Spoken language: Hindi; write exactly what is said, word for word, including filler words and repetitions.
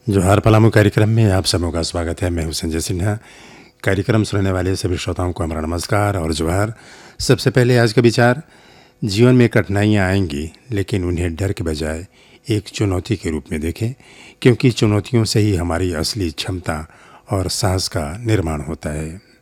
जोहार पलामू कार्यक्रम में आप सबों का स्वागत है। मैं हूं संजय सिन्हा। कार्यक्रम सुनने वाले सभी श्रोताओं को हमारा नमस्कार और जोहार। सबसे पहले आज का विचार, जीवन में कठिनाइयां आएंगी लेकिन उन्हें डर के बजाय एक चुनौती के रूप में देखें, क्योंकि चुनौतियों से ही हमारी असली क्षमता और साहस का निर्माण होता है।